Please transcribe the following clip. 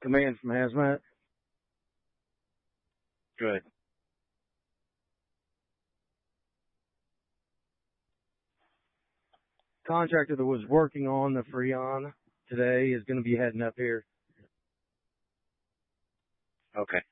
Command from Hazmat. Good. Contractor that was working on the Freon today is going to be heading up here. Okay.